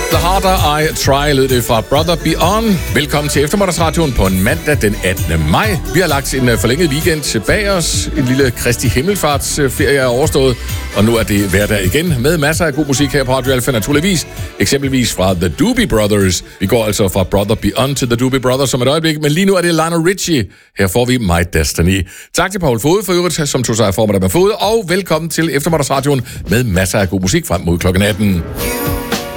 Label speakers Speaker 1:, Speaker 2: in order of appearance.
Speaker 1: The Harder I Try lød det fra Brother Beyond. Velkommen til Eftermiddagsradioen på en mandag den 18. maj. Vi har lagt en forlænget weekend bag os. En lille Kristi Himmelfartsferie er overstået, og nu er det hverdag igen med masser af god musik her på Radio Alfa naturligvis. Eksempelvis fra The Doobie Brothers. Vi går altså fra Brother Beyond til The Doobie Brothers om et øjeblik, men lige nu er det Lionel Richie. Her får vi My Destiny. Tak til Paul Fode for øvrigt, som tog sig af formiddag med Fode, og velkommen til Eftermiddagsradioen med masser af god musik frem mod klokken 18.